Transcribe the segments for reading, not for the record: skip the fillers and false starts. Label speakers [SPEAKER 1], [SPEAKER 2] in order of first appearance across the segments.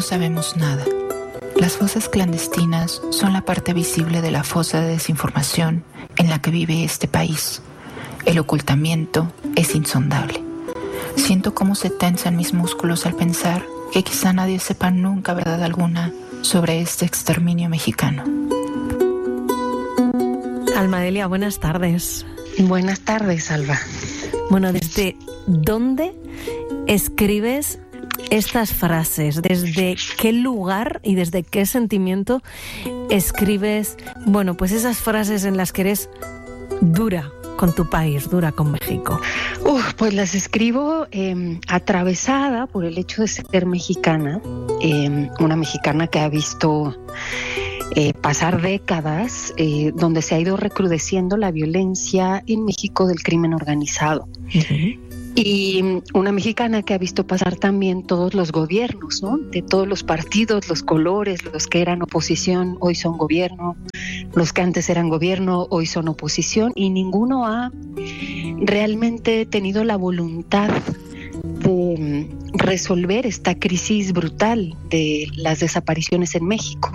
[SPEAKER 1] no sabemos nada. Las fosas clandestinas son la parte visible de la fosa de desinformación en la que vive este país. El ocultamiento es insondable. Siento cómo se tensan mis músculos al pensar que quizá nadie sepa nunca verdad alguna sobre este exterminio mexicano.
[SPEAKER 2] Almadelia, buenas tardes.
[SPEAKER 3] Buenas tardes, Alba.
[SPEAKER 2] Bueno, ¿desde dónde escribes estas frases? ¿Desde qué lugar y desde qué sentimiento escribes, bueno, pues esas frases en las que eres dura con tu país, dura con México?
[SPEAKER 3] Pues las escribo atravesada por el hecho de ser mexicana, una mexicana que ha visto pasar décadas donde se ha ido recrudeciendo la violencia en México del crimen organizado. Uh-huh. Y una mexicana que ha visto pasar también todos los gobiernos, ¿no? De todos los partidos, los colores, los que eran oposición hoy son gobierno, los que antes eran gobierno hoy son oposición, y ninguno ha realmente tenido la voluntad de resolver esta crisis brutal de las desapariciones en México.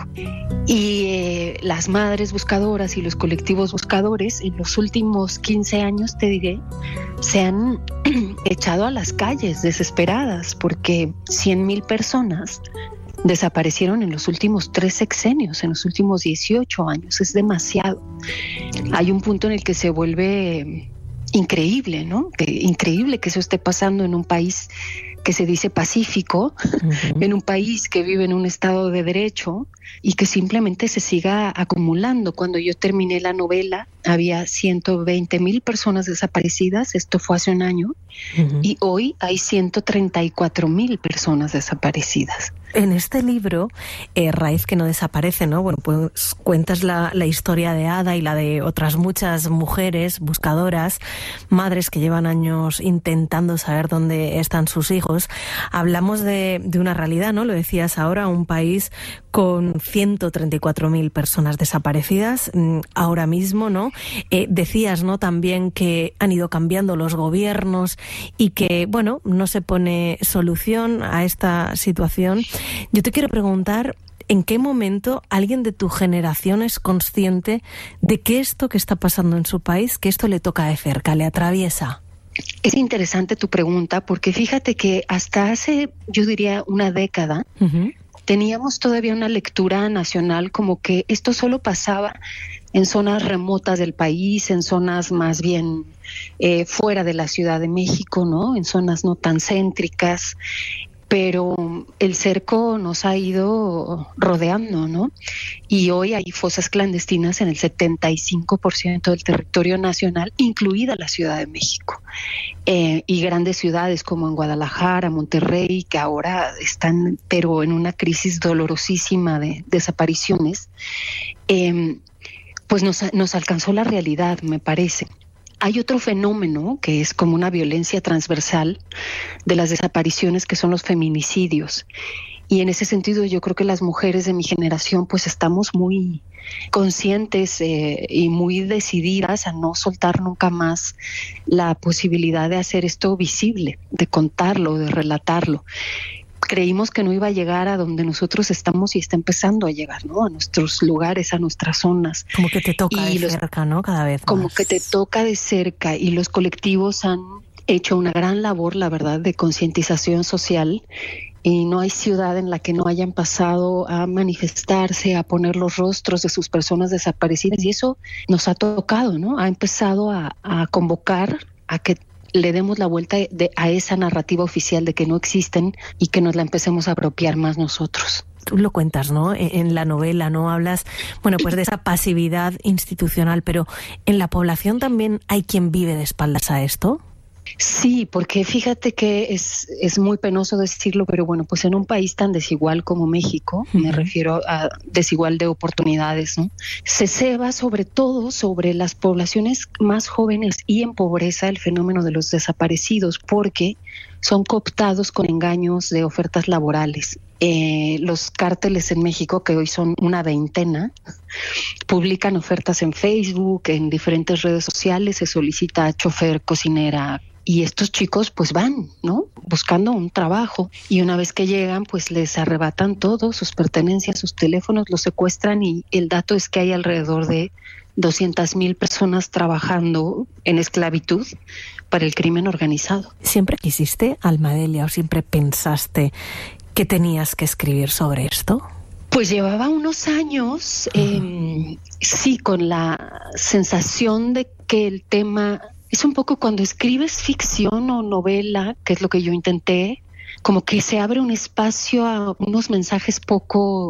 [SPEAKER 3] Y las madres buscadoras y los colectivos buscadores en los últimos 15 años, te diré, se han echado a las calles desesperadas porque 100,000 personas desaparecieron en los últimos 3 sexenios, en los últimos 18 años. Es demasiado. Hay un punto en el que se vuelve increíble, ¿no? Increíble que eso esté pasando en un país que se dice pacífico, uh-huh, en un país que vive en un estado de derecho y que simplemente se siga acumulando. Cuando yo terminé la novela había 120,000 personas desaparecidas, esto fue hace un año, uh-huh, y hoy hay 134,000 personas desaparecidas.
[SPEAKER 2] En este libro, Raíz que no desaparece, ¿no? Bueno, pues cuentas la historia de Ada y la de otras muchas mujeres buscadoras, madres que llevan años intentando saber dónde están sus hijos. Hablamos de una realidad, ¿no? Lo decías ahora, un país con 134,000 personas desaparecidas ahora mismo, ¿no? Decías, ¿no? También que han ido cambiando los gobiernos y que, bueno, no se pone solución a esta situación. Yo te quiero preguntar, ¿en qué momento alguien de tu generación es consciente de que esto que está pasando en su país, que esto le toca de cerca, le atraviesa?
[SPEAKER 3] Es interesante tu pregunta porque fíjate que hasta hace, yo diría, una década, uh-huh, teníamos todavía una lectura nacional como que esto solo pasaba en zonas remotas del país, en zonas más bien fuera de la Ciudad de México, ¿no? En zonas no tan céntricas. Pero el cerco nos ha ido rodeando, ¿no? Y hoy hay fosas clandestinas en el 75% del territorio nacional, incluida la Ciudad de México. Y grandes ciudades como en Guadalajara, Monterrey, que ahora están, pero en una crisis dolorosísima de desapariciones, pues nos alcanzó la realidad, me parece. Hay otro fenómeno que es como una violencia transversal de las desapariciones, que son los feminicidios. Y en ese sentido yo creo que las mujeres de mi generación pues estamos muy conscientes y muy decididas a no soltar nunca más la posibilidad de hacer esto visible, de contarlo, de relatarlo. Creímos que no iba a llegar a donde nosotros estamos y está empezando a llegar, ¿no? A nuestros lugares, a nuestras zonas.
[SPEAKER 2] Como que te toca de cerca, ¿no? Cada vez más.
[SPEAKER 3] Como que te toca de cerca, y los colectivos han hecho una gran labor, la verdad, de concientización social, y no hay ciudad en la que no hayan pasado a manifestarse, a poner los rostros de sus personas desaparecidas, y eso nos ha tocado, ¿no? Ha empezado a convocar a que le demos la vuelta a esa narrativa oficial de que no existen y que nos la empecemos a apropiar más nosotros.
[SPEAKER 2] Tú lo cuentas, ¿no? En la novela, ¿no? Hablas, bueno, pues de esa pasividad institucional, pero ¿en la población también hay quien vive de espaldas a esto?
[SPEAKER 3] Sí, porque fíjate que es muy penoso decirlo, pero bueno, pues en un país tan desigual como México, uh-huh, me refiero a desigual de oportunidades, ¿no? Se ceba sobre todo sobre las poblaciones más jóvenes y en pobreza el fenómeno de los desaparecidos, porque son cooptados con engaños de ofertas laborales. Los cárteles en México, que hoy son una veintena, publican ofertas en Facebook, en diferentes redes sociales, se solicita chofer, cocinera, y estos chicos pues van, ¿no? Buscando un trabajo, y una vez que llegan pues les arrebatan todo, sus pertenencias, sus teléfonos, los secuestran, y el dato es que hay alrededor de 200,000 personas trabajando en esclavitud para el crimen organizado.
[SPEAKER 2] ¿Siempre quisiste, Alma Delia, o siempre pensaste que tenías que escribir sobre esto?
[SPEAKER 3] Pues llevaba unos años, sí, con la sensación de que el tema es un poco cuando escribes ficción o novela, que es lo que yo intenté, como que se abre un espacio a unos mensajes poco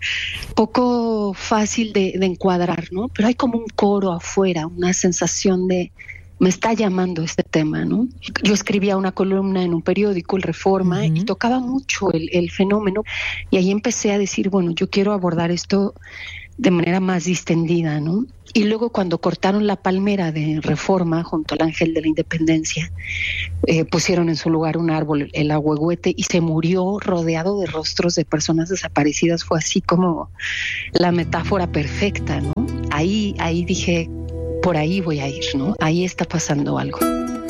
[SPEAKER 3] fácil de encuadrar, ¿no? Pero hay como un coro afuera, una sensación de me está llamando este tema, ¿no? Yo escribía una columna en un periódico, el Reforma, y tocaba mucho el fenómeno, y ahí empecé a decir, bueno, yo quiero abordar esto de manera más distendida, ¿no? Y luego cuando cortaron la palmera de Reforma junto al Ángel de la Independencia, pusieron en su lugar un árbol, el ahuehuete, y se murió rodeado de rostros de personas desaparecidas. Fue así como la metáfora perfecta, ¿no? Ahí dije, por ahí voy a ir, ¿no? Ahí está pasando algo.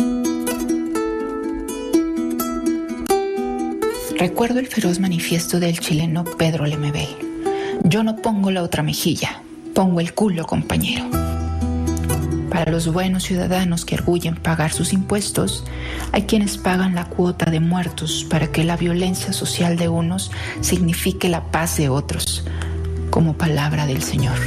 [SPEAKER 1] Recuerdo el feroz manifiesto del chileno Pedro Lemebel. Yo no pongo la otra mejilla, pongo el culo, compañero. Para los buenos ciudadanos que arguyen pagar sus impuestos, hay quienes pagan la cuota de muertos para que la violencia social de unos signifique la paz de otros, como palabra del Señor.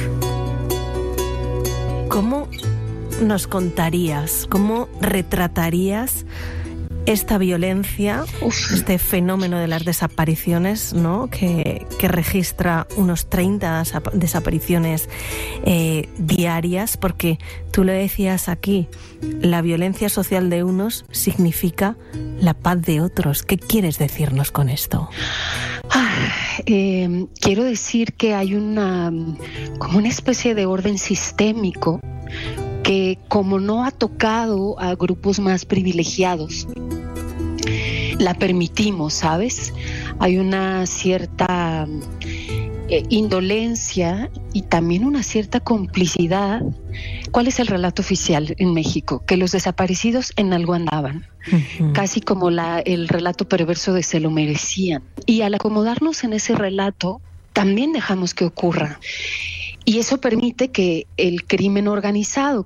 [SPEAKER 2] ¿Cómo nos contarías, cómo retratarías esta violencia, este fenómeno de las desapariciones, ¿no? que registra unos 30 desapariciones diarias? Porque tú lo decías aquí, la violencia social de unos significa la paz de otros. ¿Qué quieres decirnos con esto?
[SPEAKER 3] Quiero decir que hay como una especie de orden sistémico que, como no ha tocado a grupos más privilegiados, la permitimos, ¿sabes? Hay una cierta indolencia y también una cierta complicidad. ¿Cuál es el relato oficial en México? Que los desaparecidos en algo andaban, casi como el relato perverso de se lo merecían. Y al acomodarnos en ese relato, también dejamos que ocurra. Y eso permite que el crimen organizado,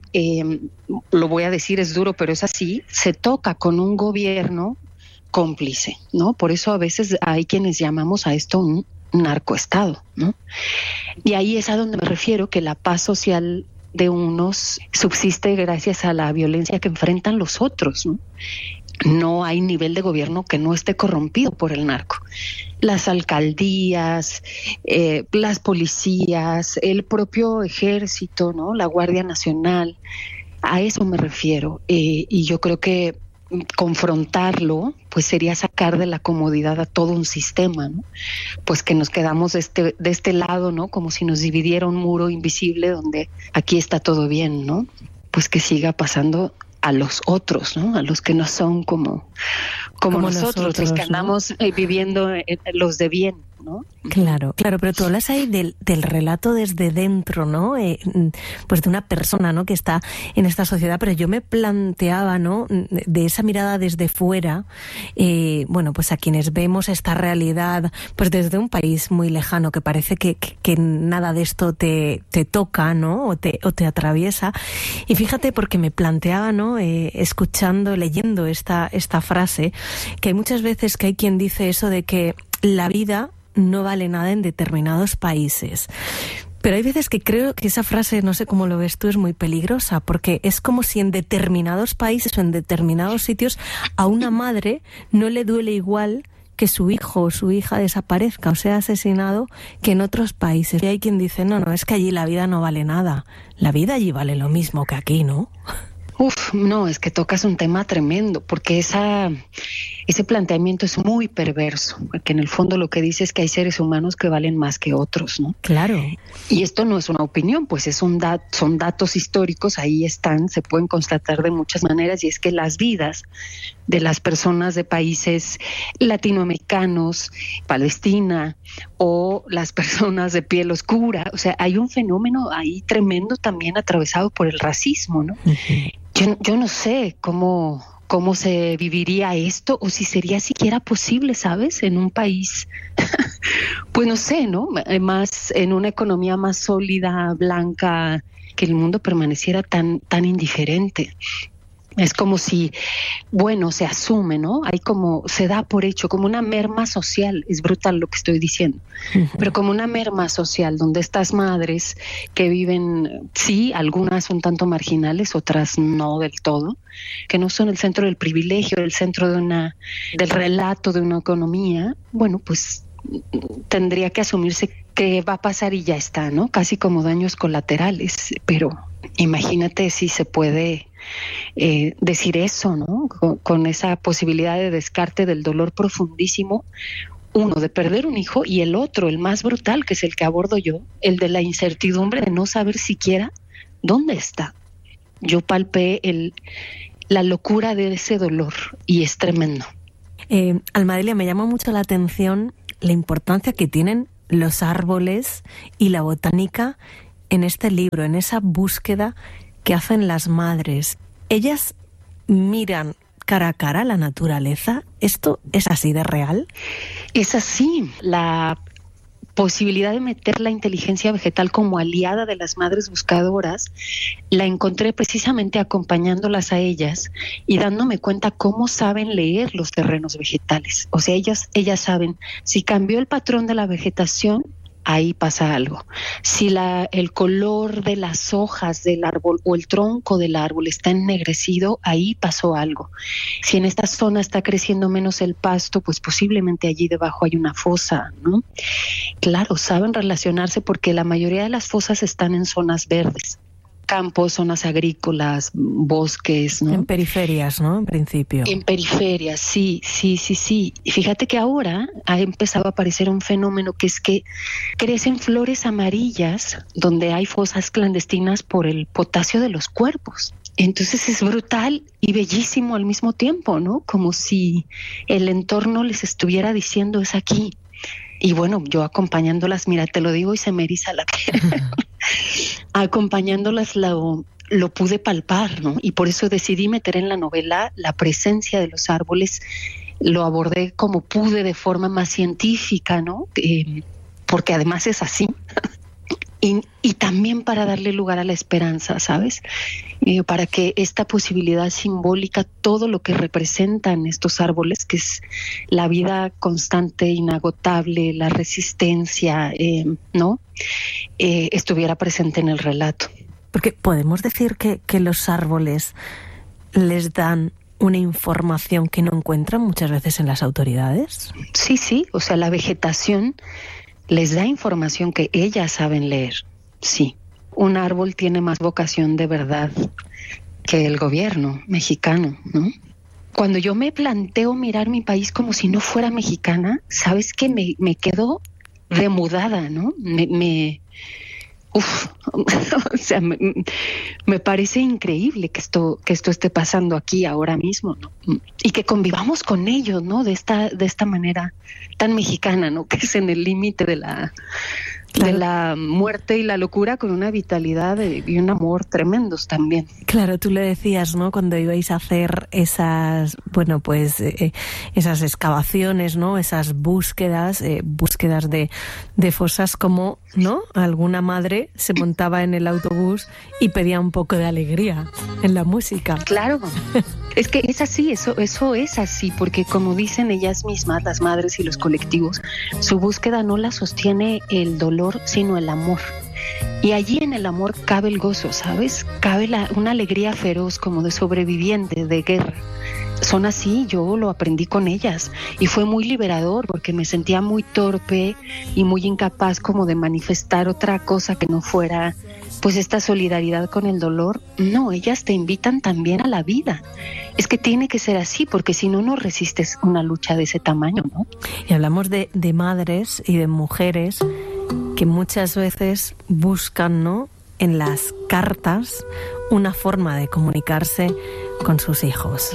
[SPEAKER 3] lo voy a decir, es duro, pero es así, se toca con un gobierno cómplice, ¿no? Por eso a veces hay quienes llamamos a esto un narcoestado, ¿no? Y ahí es a donde me refiero, que la paz social de unos subsiste gracias a la violencia que enfrentan los otros, ¿no? No hay nivel de gobierno que no esté corrompido por el narco. Las alcaldías, las policías, el propio ejército, ¿no? La Guardia Nacional, a eso me refiero. Y yo creo que confrontarlo pues sería sacar de la comodidad a todo un sistema, ¿no? Pues que nos quedamos de este lado, ¿no? Como si nos dividiera un muro invisible donde aquí está todo bien, ¿no? Pues que siga pasando a los otros, ¿no? A los que no son como nosotros, los que andamos, ¿no? Viviendo los de bien, ¿no?
[SPEAKER 2] Claro, pero tú hablas ahí del relato desde dentro, ¿no? Pues de una persona, ¿no? Que está en esta sociedad, pero yo me planteaba, ¿no? De esa mirada desde fuera, bueno, pues a quienes vemos esta realidad, pues desde un país muy lejano, que parece que nada de esto te toca, ¿no? O te atraviesa. Y fíjate, porque me planteaba, ¿no? Escuchando, leyendo esta frase, que hay muchas veces que hay quien dice eso de que la vida no vale nada en determinados países. Pero hay veces que creo que esa frase, no sé cómo lo ves tú, es muy peligrosa, porque es como si en determinados países o en determinados sitios a una madre no le duele igual que su hijo o su hija desaparezca o sea asesinado que en otros países. Y hay quien dice, no, es que allí la vida no vale nada. La vida allí vale lo mismo que aquí, ¿no?
[SPEAKER 3] No, es que tocas un tema tremendo, porque ese planteamiento es muy perverso, porque en el fondo lo que dice es que hay seres humanos que valen más que otros, ¿no?
[SPEAKER 2] Claro.
[SPEAKER 3] Y esto no es una opinión, pues son datos históricos, ahí están, se pueden constatar de muchas maneras, y es que las vidas de las personas de países latinoamericanos, Palestina, o las personas de piel oscura, o sea, hay un fenómeno ahí tremendo también atravesado por el racismo, ¿no? Uh-huh. Yo no sé cómo cómo se viviría esto o si sería siquiera posible, ¿sabes? En un país, pues no sé, ¿no? Más en una economía más sólida, blanca, que el mundo permaneciera tan indiferente. Es como si, bueno, se asume, ¿no? Hay como, se da por hecho, como una merma social, es brutal lo que estoy diciendo, pero como una merma social, donde estas madres que viven, sí, algunas un tanto marginales, otras no del todo, que no son el centro del privilegio, el centro del relato de una economía, bueno, pues tendría que asumirse que va a pasar y ya está, ¿no? Casi como daños colaterales, pero imagínate si se puede decir eso, ¿no? Con esa posibilidad de descarte del dolor profundísimo, uno de perder un hijo y el otro, el más brutal, que es el que abordo yo, el de la incertidumbre de no saber siquiera dónde está. Yo palpé la locura de ese dolor y es tremendo.
[SPEAKER 2] Almadelia, me llama mucho la atención la importancia que tienen los árboles y la botánica en este libro, en esa búsqueda que hacen las madres. Ellas miran cara a cara la naturaleza. ¿Esto es así de real?
[SPEAKER 3] Es así. La posibilidad de meter la inteligencia vegetal como aliada de las madres buscadoras la encontré precisamente acompañándolas a ellas y dándome cuenta cómo saben leer los terrenos vegetales. O sea, ellas saben si cambió el patrón de la vegetación, ahí pasa algo. Si el color de las hojas del árbol o el tronco del árbol está ennegrecido, ahí pasó algo. Si en esta zona está creciendo menos el pasto, pues posiblemente allí debajo hay una fosa, ¿no? Claro, saben relacionarse porque la mayoría de las fosas están en zonas verdes. Campos, zonas agrícolas, bosques, ¿no?
[SPEAKER 2] En periferias, ¿no? En principio.
[SPEAKER 3] En periferias, sí. Y fíjate que ahora ha empezado a aparecer un fenómeno que es que crecen flores amarillas donde hay fosas clandestinas por el potasio de los cuerpos. Entonces es brutal y bellísimo al mismo tiempo, ¿no? Como si el entorno les estuviera diciendo es aquí. Y bueno, yo acompañándolas, mira, te lo digo y se me eriza la piel. Acompañándolas lo pude palpar, ¿no? Y por eso decidí meter en la novela la presencia de los árboles. Lo abordé como pude de forma más científica, ¿no? Porque además es así. Y también para darle lugar a la esperanza, ¿sabes? Para que esta posibilidad simbólica, todo lo que representan estos árboles, que es la vida constante, inagotable, la resistencia, ¿no? Estuviera presente en el relato.
[SPEAKER 2] Porque podemos decir que los árboles les dan una información que no encuentran muchas veces en las autoridades.
[SPEAKER 3] Sí, o sea, la vegetación les da información que ellas saben leer, sí. Un árbol tiene más vocación de verdad que el gobierno mexicano, ¿no? Cuando yo me planteo mirar mi país como si no fuera mexicana, ¿sabes qué? Me quedo remudada, ¿no? O sea, me parece increíble que esto esté pasando aquí ahora mismo, ¿no? Y que convivamos con ellos, ¿no? De esta manera tan mexicana, ¿no? Que es en el límite de la muerte y la locura, con una vitalidad y un amor tremendos también.
[SPEAKER 2] Claro, tú le decías, ¿no? Cuando ibais a hacer esas, bueno, pues esas excavaciones, ¿no? Esas búsquedas de fosas, como, ¿no? Alguna madre se montaba en el autobús y pedía un poco de alegría en la música.
[SPEAKER 3] Claro. Es que es así, eso es así, porque como dicen ellas mismas, las madres y los colectivos, su búsqueda no la sostiene el dolor, sino el amor. Y allí en el amor cabe el gozo, ¿sabes? Cabe una alegría feroz, como de sobreviviente, de guerra. Son así, yo lo aprendí con ellas y fue muy liberador porque me sentía muy torpe y muy incapaz como de manifestar otra cosa que no fuera pues esta solidaridad con el dolor. No, ellas te invitan también a la vida. Es que tiene que ser así, porque si no, no resistes una lucha de ese tamaño, ¿no?
[SPEAKER 2] Y hablamos de madres y de mujeres que muchas veces buscan, ¿no?, en las cartas una forma de comunicarse con sus hijos.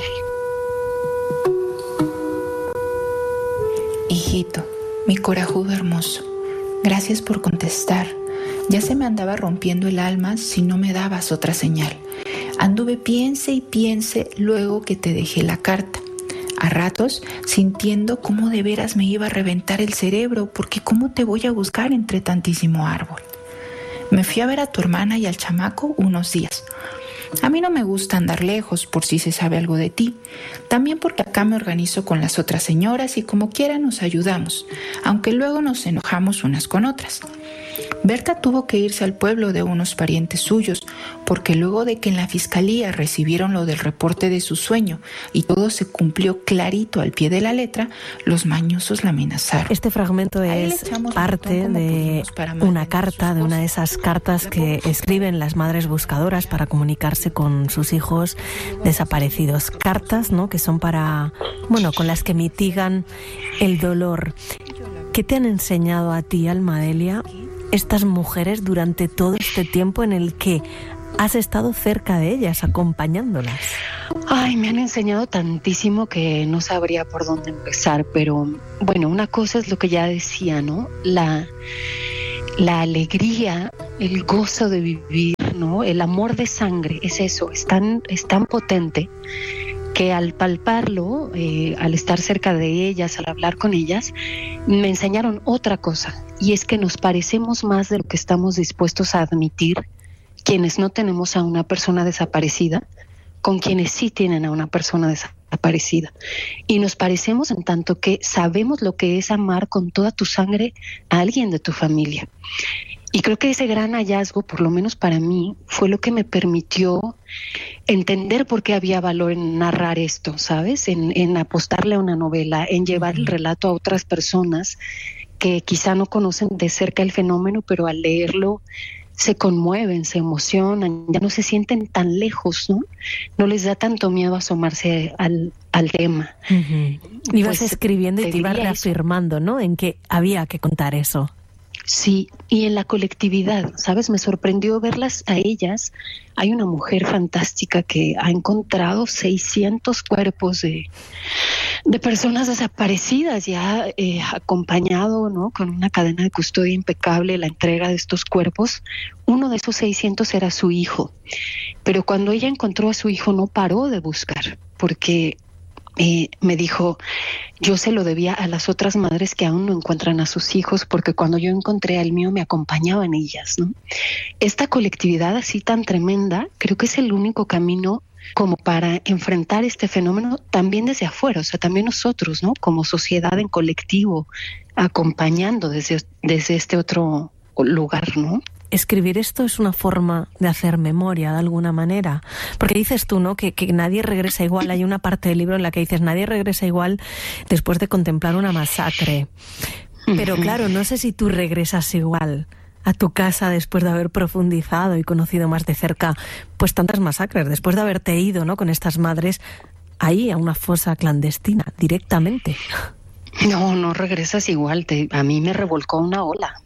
[SPEAKER 1] Hijito, mi corajudo hermoso, gracias por contestar. Ya se me andaba rompiendo el alma si no me dabas otra señal. Anduve piense y piense luego que te dejé la carta. A ratos sintiendo cómo de veras me iba a reventar el cerebro, porque ¿cómo te voy a buscar entre tantísimo árbol? Me fui a ver a tu hermana y al chamaco unos días. A mí no me gusta andar lejos por si se sabe algo de ti. También porque acá me organizo con las otras señoras y como quiera nos ayudamos, aunque luego nos enojamos unas con otras. Berta tuvo que irse al pueblo de unos parientes suyos, porque luego de que en la fiscalía recibieron lo del reporte de su sueño y todo se cumplió clarito al pie de la letra, los mañosos la amenazaron.
[SPEAKER 2] Este fragmento es parte de una carta, de una de esas cartas que escriben las madres buscadoras para comunicarse con sus hijos desaparecidos. Cartas, ¿no?, que son para, con las que mitigan el dolor. ¿Qué te han enseñado a ti, Almadelia, estas mujeres durante todo este tiempo en el que has estado cerca de ellas, acompañándolas?
[SPEAKER 3] Ay, me han enseñado tantísimo que no sabría por dónde empezar, pero bueno, una cosa es lo que ya decía, ¿no? La alegría, el gozo de vivir, ¿no? El amor de sangre, es eso, es tan potente que al palparlo, al estar cerca de ellas, al hablar con ellas, me enseñaron otra cosa, y es que nos parecemos más de lo que estamos dispuestos a admitir quienes no tenemos a una persona desaparecida con quienes sí tienen a una persona desaparecida. Y nos parecemos en tanto que sabemos lo que es amar con toda tu sangre a alguien de tu familia. Y creo que ese gran hallazgo, por lo menos para mí, fue lo que me permitió entender por qué había valor en narrar esto, ¿sabes? En apostarle a una novela, en llevar el relato a otras personas que quizá no conocen de cerca el fenómeno, pero al leerlo se conmueven, se emocionan, ya no se sienten tan lejos, ¿no? No les da tanto miedo asomarse al tema.
[SPEAKER 2] Ibas escribiendo y te ibas reafirmando, ¿no?, en que había que contar eso.
[SPEAKER 3] Sí, y en la colectividad, ¿sabes? Me sorprendió verlas a ellas. Hay una mujer fantástica que ha encontrado 600 cuerpos de personas desaparecidas y ha acompañado, ¿no?, con una cadena de custodia impecable la entrega de estos cuerpos. Uno de esos 600 era su hijo, pero cuando ella encontró a su hijo no paró de buscar, porque me dijo, yo se lo debía a las otras madres que aún no encuentran a sus hijos, porque cuando yo encontré al mío me acompañaban ellas, ¿no? Esta colectividad así tan tremenda, creo que es el único camino como para enfrentar este fenómeno también desde afuera, o sea, también nosotros, ¿no?, como sociedad en colectivo, acompañando desde este otro lugar, ¿no?
[SPEAKER 2] Escribir esto es una forma de hacer memoria, de alguna manera. Porque dices tú, ¿no?, que nadie regresa igual. Hay una parte del libro en la que dices, nadie regresa igual después de contemplar una masacre. Pero claro, no sé si tú regresas igual a tu casa después de haber profundizado y conocido más de cerca pues tantas masacres, después de haberte ido, ¿no?, con estas madres ahí a una fosa clandestina, directamente.
[SPEAKER 3] No regresas igual. A mí me revolcó una ola,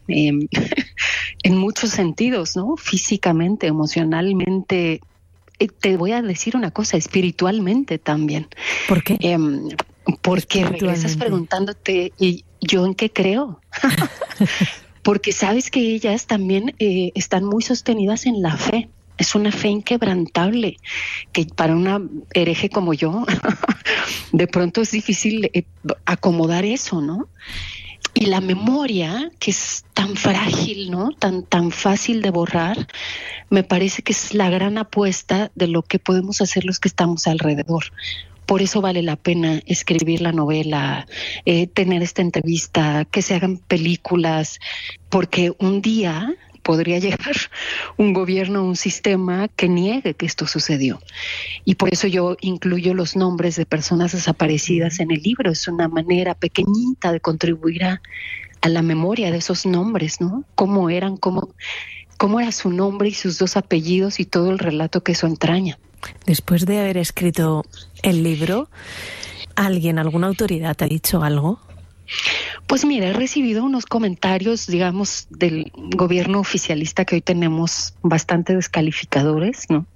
[SPEAKER 3] en muchos sentidos, ¿no? Físicamente, emocionalmente. Te voy a decir una cosa, espiritualmente también.
[SPEAKER 2] ¿Por qué?
[SPEAKER 3] Porque regresas preguntándote, ¿y yo en qué creo? Porque sabes que ellas también están muy sostenidas en la fe. Es una fe inquebrantable, que para una hereje como yo, de pronto es difícil acomodar eso, ¿no? Y la memoria, que es tan frágil, ¿no?, tan fácil de borrar, me parece que es la gran apuesta de lo que podemos hacer los que estamos alrededor. Por eso vale la pena escribir la novela, tener esta entrevista, que se hagan películas, porque un día podría llegar un gobierno, un sistema que niegue que esto sucedió. Y por eso yo incluyo los nombres de personas desaparecidas en el libro. Es una manera pequeñita de contribuir a la memoria de esos nombres, ¿no? Cómo eran, cómo era su nombre y sus dos apellidos y todo el relato que eso entraña.
[SPEAKER 2] Después de haber escrito el libro, ¿alguna autoridad te ha dicho algo?
[SPEAKER 3] Pues mira, he recibido unos comentarios, digamos, del gobierno oficialista que hoy tenemos bastante descalificadores, ¿no?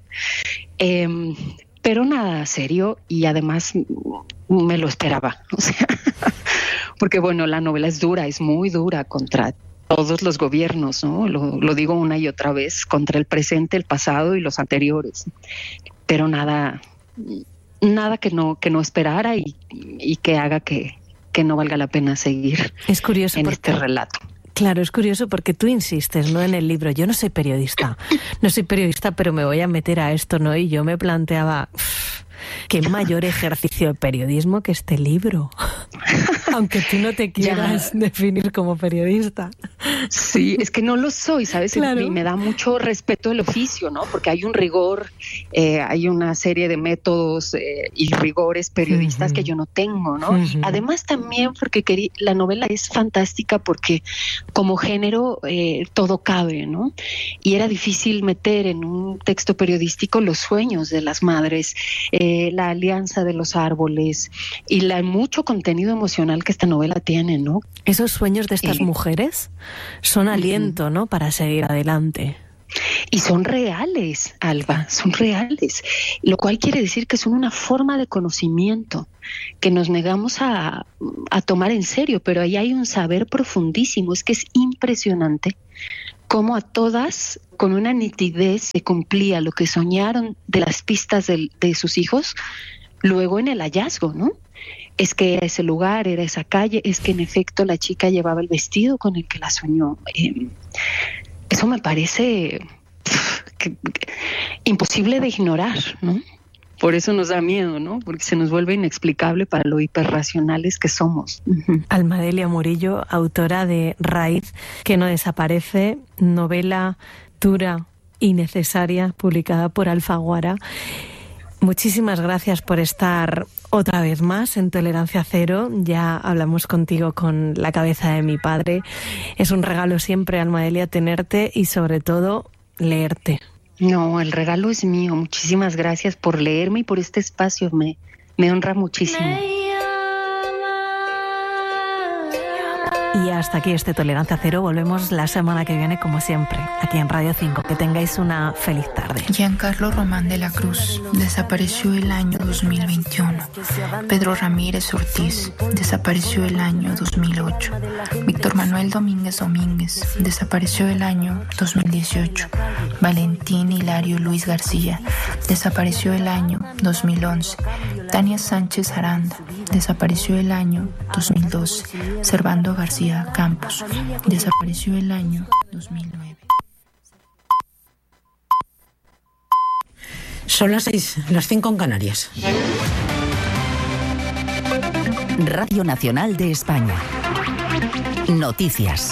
[SPEAKER 3] Pero nada serio, y además me lo esperaba, o sea, porque bueno, la novela es dura, es muy dura contra todos los gobiernos, ¿no? Lo digo una y otra vez, contra el presente, el pasado y los anteriores. Pero nada que no esperara y que haga que no valga la pena seguir
[SPEAKER 2] en este
[SPEAKER 3] relato.
[SPEAKER 2] Claro, es curioso porque tú insistes, ¿no?, en el libro. Yo no soy periodista, pero me voy a meter a esto, ¿no? Y yo me planteaba, qué mayor ejercicio de periodismo que este libro. Aunque tú no te quieras definir como periodista.
[SPEAKER 3] Sí, es que no lo soy, ¿sabes? Claro. Y me da mucho respeto el oficio, ¿no? Porque hay un rigor, hay una serie de métodos y rigores periodistas que yo no tengo, ¿no? Y además también porque la novela es fantástica porque como género todo cabe, ¿no? Y era difícil meter en un texto periodístico los sueños de las madres, la alianza de los árboles y mucho contenido emocional que esta novela tiene, ¿no?
[SPEAKER 2] Esos sueños de estas mujeres son aliento, ¿no?, para seguir adelante.
[SPEAKER 3] Y son reales, Alba, son reales, lo cual quiere decir que son una forma de conocimiento que nos negamos a tomar en serio, pero ahí hay un saber profundísimo. Es que es impresionante cómo a todas, con una nitidez, se cumplía lo que soñaron de las pistas de sus hijos, luego en el hallazgo, ¿no? Es que era ese lugar, era esa calle, es que en efecto la chica llevaba el vestido con el que la soñó. Eso me parece imposible de ignorar, ¿no? Por eso nos da miedo, ¿no? Porque se nos vuelve inexplicable para lo hiperracionales que somos.
[SPEAKER 2] Almadelia Murillo, autora de Raíz, que no desaparece, novela dura y necesaria, publicada por Alfaguara. Muchísimas gracias por estar otra vez más en Tolerancia Cero. Ya hablamos contigo con La cabeza de mi padre. Es un regalo siempre, Almadelia, tenerte y sobre todo leerte.
[SPEAKER 3] No, el regalo es mío. Muchísimas gracias por leerme y por este espacio. Me honra muchísimo.
[SPEAKER 2] Y hasta aquí este Tolerancia Cero. Volvemos la semana que viene, como siempre, aquí en Radio 5. Que tengáis una feliz tarde.
[SPEAKER 1] Giancarlo Román de la Cruz desapareció el año 2021. Pedro Ramírez Ortiz desapareció el año 2008. Víctor Manuel Domínguez desapareció el año 2018. Valentín Hilario Luis García desapareció el año 2011. Tania Sánchez Aranda desapareció el año 2012. Servando García Campos desapareció el año 2009.
[SPEAKER 4] Son las 6, las 5 en Canarias.
[SPEAKER 5] Radio Nacional de España. Noticias.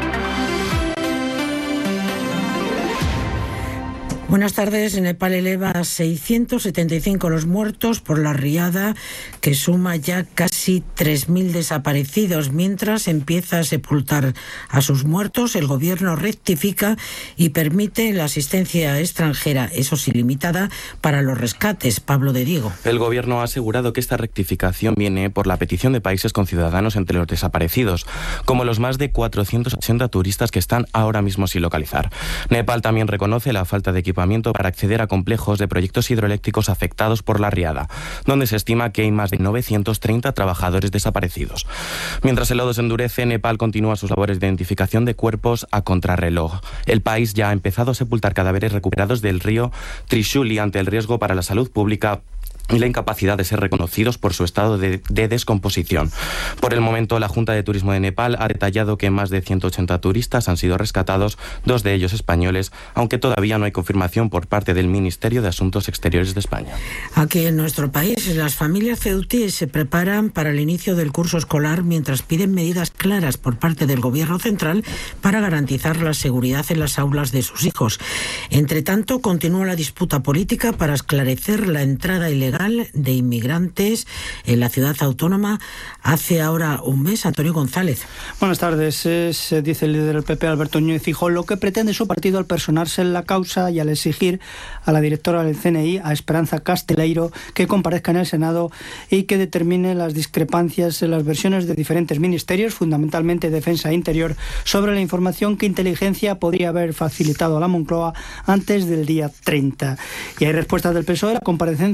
[SPEAKER 4] Buenas tardes. Nepal eleva a 675 los muertos por la riada, que suma ya casi 3.000 desaparecidos. Mientras empieza a sepultar a sus muertos, el gobierno rectifica y permite la asistencia extranjera, eso sí limitada, para los rescates. Pablo de Diego.
[SPEAKER 6] El gobierno ha asegurado que esta rectificación viene por la petición de países con ciudadanos entre los desaparecidos, como los más de 480 turistas que están ahora mismo sin localizar. Nepal también reconoce la falta de equipamiento para acceder a complejos de proyectos hidroeléctricos afectados por la riada, donde se estima que hay más de 930 trabajadores desaparecidos. Mientras el lodo se endurece, Nepal continúa sus labores de identificación de cuerpos a contrarreloj. El país ya ha empezado a sepultar cadáveres recuperados del río Trishuli ante el riesgo para la salud pública y la incapacidad de ser reconocidos por su estado de descomposición. Por el momento, la Junta de Turismo de Nepal ha detallado que más de 180 turistas han sido rescatados, 2 de ellos españoles, aunque todavía no hay confirmación por parte del Ministerio de Asuntos Exteriores de España.
[SPEAKER 4] Aquí en nuestro país, las familias ceutíes se preparan para el inicio del curso escolar mientras piden medidas claras por parte del Gobierno central para garantizar la seguridad en las aulas de sus hijos. Entre tanto, continúa la disputa política para esclarecer la entrada ilegal de inmigrantes en la ciudad autónoma hace ahora un mes. Antonio González.
[SPEAKER 7] Buenas tardes. Dice el líder del PP, Alberto Núñez Feijóo, lo que pretende su partido al personarse en la causa y al exigir a la directora del CNI, a Esperanza Casteleiro, que comparezca en el Senado y que determine las discrepancias en las versiones de diferentes ministerios, fundamentalmente Defensa e Interior, sobre la información que Inteligencia podría haber facilitado a la Moncloa antes del día 30. Y hay respuestas del PSOE a la comparecencia por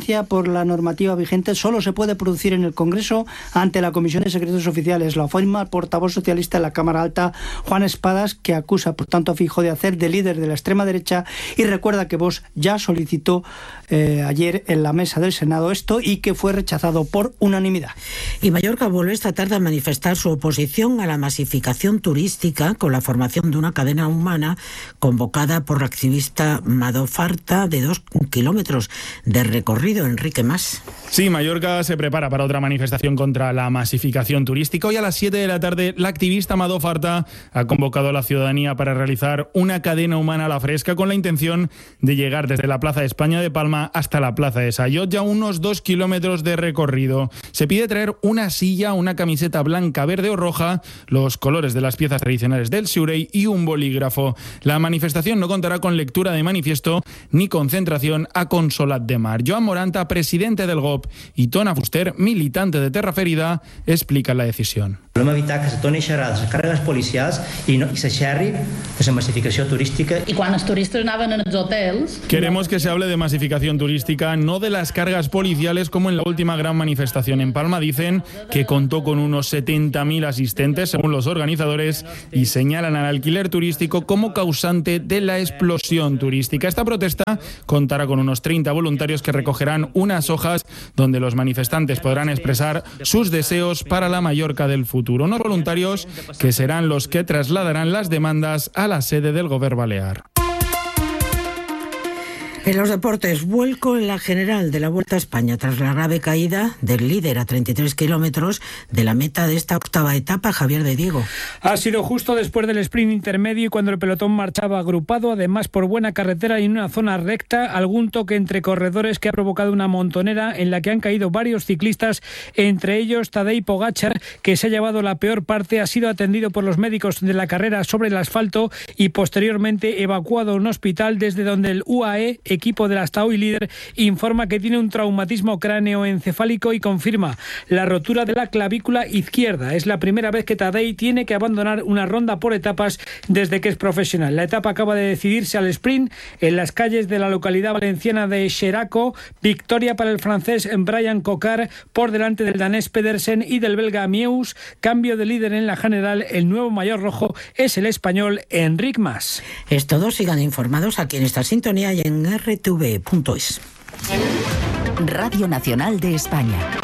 [SPEAKER 7] la normativa vigente, solo se puede producir en el Congreso ante la Comisión de Secretos Oficiales. Lo afirma el portavoz socialista en la Cámara Alta, Juan Espadas, que acusa por tanto a Feijóo de hacer de líder de la extrema derecha, y recuerda que Vox ya solicitó ayer en la mesa del Senado esto y que fue rechazado por unanimidad.
[SPEAKER 4] Y Mallorca vuelve esta tarde a manifestar su oposición a la masificación turística con la formación de una cadena humana convocada por la activista Mado Farta de 2 kilómetros de recorrido. Enrique Mas.
[SPEAKER 8] Sí, Mallorca se prepara para otra manifestación contra la masificación turística. Hoy a las 7 de la tarde la activista Mado Farta ha convocado a la ciudadanía para realizar una cadena humana a la fresca con la intención de llegar desde la Plaza de España de Palma hasta la Plaza de Sayot, ya unos 2 kilómetros de recorrido. Se pide traer una silla, una camiseta blanca, verde o roja, los colores de las piezas tradicionales del Xurei y un bolígrafo. La manifestación no contará con lectura de manifiesto ni concentración a Consolat de Mar. Joan Moranta, presidente del GOP, i Tona Fuster, militante de Terra Ferida, explica la decisión.
[SPEAKER 9] Volem evitar que se torni a xerrar de les càrregues policials i se xerri de la massificació turística.
[SPEAKER 10] I quan els turistes anaven als hotels...
[SPEAKER 8] Queremos que se hable de masificación turística, no de las cargas policiales como en la última gran manifestación en Palma. Dicen que contó con unos 70.000 asistentes, según los organizadores, y señalan al alquiler turístico como causante de la explosión turística. Esta protesta contará con unos 30 voluntarios que recogerán unas hojas donde los manifestantes podrán expresar sus deseos para la Mallorca del futuro. Unos voluntarios que serán los que trasladarán las demandas a la sede del Gobierno Balear.
[SPEAKER 4] En los deportes, vuelco en la general de la Vuelta a España tras la grave caída del líder a 33 kilómetros de la meta de esta octava etapa, Javier de Diego.
[SPEAKER 11] Ha sido justo después del sprint intermedio y cuando el pelotón marchaba agrupado, además por buena carretera y en una zona recta, algún toque entre corredores que ha provocado una montonera en la que han caído varios ciclistas, entre ellos Tadej Pogačar, que se ha llevado la peor parte, ha sido atendido por los médicos de la carrera sobre el asfalto y posteriormente evacuado a un hospital desde donde el UAE, equipo del hasta hoy líder, informa que tiene un traumatismo cráneoencefálico y confirma la rotura de la clavícula izquierda. Es la primera vez que Tadej tiene que abandonar una ronda por etapas desde que es profesional. La etapa acaba de decidirse al sprint en las calles de la localidad valenciana de Xeraco. Victoria para el francés Brian Cocard por delante del danés Pedersen y del belga Meus. Cambio de líder en la general. El nuevo maillot rojo es el español Enric Mas.
[SPEAKER 4] Es todo. Sigan informados aquí en esta sintonía y en rtv.es.
[SPEAKER 5] Radio Nacional de España.